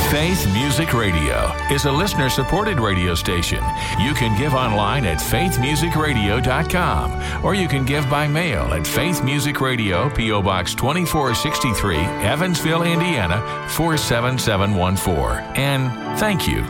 Faith Music Radio is a listener-supported radio station. You can give online at faithmusicradio.com, or you can give by mail at Faith Music Radio, P.O. Box 2463, Evansville, Indiana, 47714. And thank you.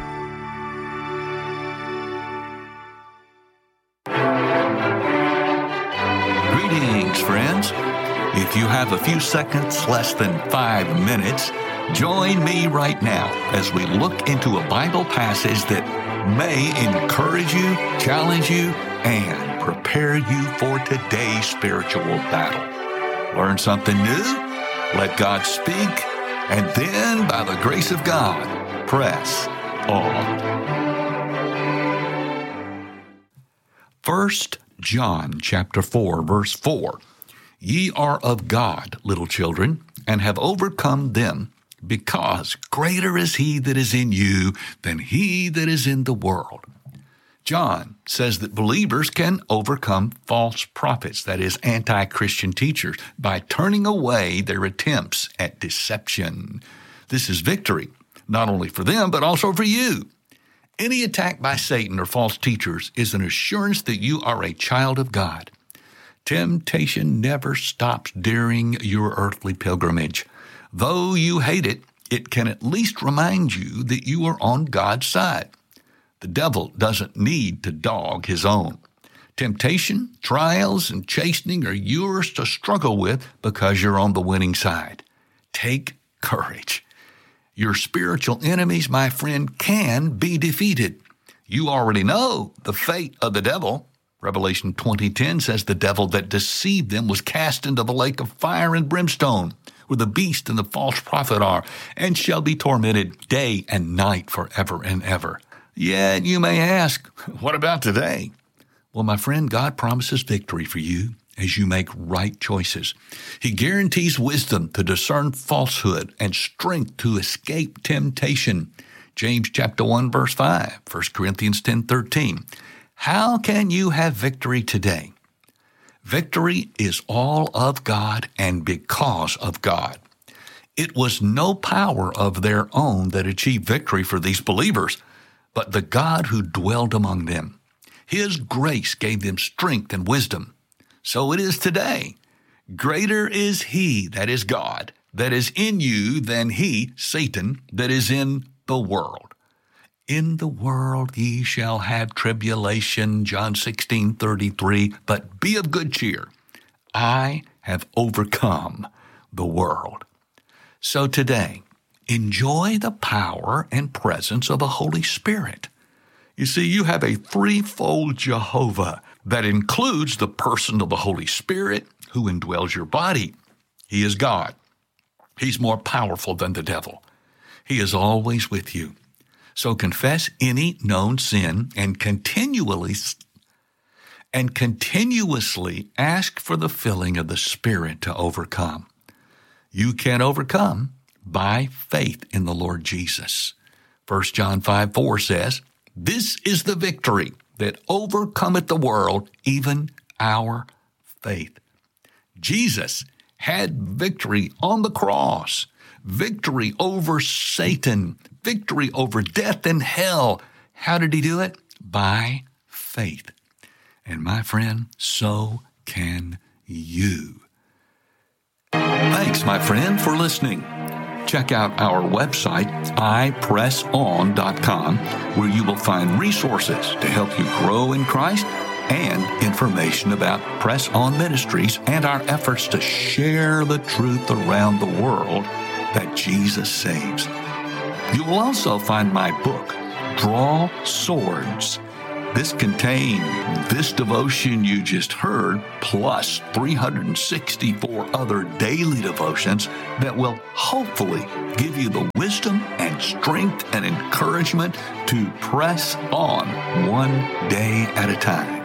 Greetings, friends. If you have a few seconds, less than 5 minutes, join me right now as we look into a Bible passage that may encourage you, challenge you, and prepare you for today's spiritual battle. Learn something new, let God speak, and then, by the grace of God, press on. 1 John chapter 4, verse 4. Ye are of God, little children, and have overcome them, because greater is he that is in you than he that is in the world. John says that believers can overcome false prophets, that is, anti-Christian teachers, by turning away their attempts at deception. This is victory, not only for them, but also for you. Any attack by Satan or false teachers is an assurance that you are a child of God. Temptation never stops during your earthly pilgrimage. Though you hate it, it can at least remind you that you are on God's side. The devil doesn't need to dog his own. Temptation, trials, and chastening are yours to struggle with because you're on the winning side. Take courage. Your spiritual enemies, my friend, can be defeated. You already know the fate of the devil. Revelation 20:10 says the devil that deceived them was cast into the lake of fire and brimstone, where the beast and the false prophet are, and shall be tormented day and night forever and ever. Yet you may ask, what about today? Well, my friend, God promises victory for you as you make right choices. He guarantees wisdom to discern falsehood and strength to escape temptation. James chapter 1, verse 5, 1 Corinthians 10:13. How can you have victory today? Victory is all of God and because of God. It was no power of their own that achieved victory for these believers, but the God who dwelled among them. His grace gave them strength and wisdom. So it is today. Greater is he, that is God, that is in you than he, Satan, that is in the world. In the world ye shall have tribulation, John 16:33, but be of good cheer. I have overcome the world. So today, enjoy the power and presence of the Holy Spirit. You see, you have a threefold Jehovah that includes the person of the Holy Spirit who indwells your body. He is God. He's more powerful than the devil. He is always with you. So confess any known sin and continuously ask for the filling of the Spirit to overcome. You can overcome by faith in the Lord Jesus. 1 John 5:4 says, this is the victory that overcometh the world, even our faith. Jesus had victory on the cross, victory over Satan, victory over death and hell. How did he do it? By faith. And my friend, so can you. Thanks, my friend, for listening. Check out our website, ipresson.com, where you will find resources to help you grow in Christ and information about Press On Ministries and our efforts to share the truth around the world that Jesus saves. You will also find my book, Draw Swords. This contains this devotion you just heard, plus 364 other daily devotions that will hopefully give you the wisdom and strength and encouragement to press on one day at a time.